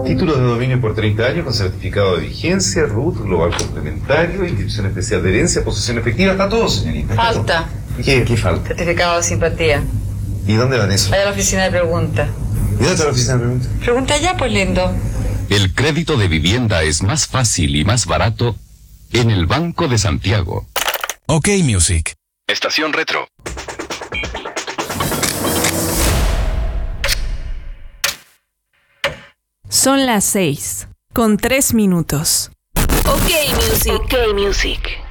Títulos de dominio por 30 años con certificado de vigencia, RUT, global complementario, inscripción especial de herencia, posesión efectiva, está todo, señorita. Falta. ¿Qué falta? Certificado de simpatía. ¿Y dónde van eso? Vaya a la oficina de pregunta. ¿Y dónde está la oficina de pregunta? Pregunta ya, pues, lindo. El crédito de vivienda es más fácil y más barato en el Banco de Santiago. OK Music. Estación Retro. Son las 6:03. OK Music. OK Music.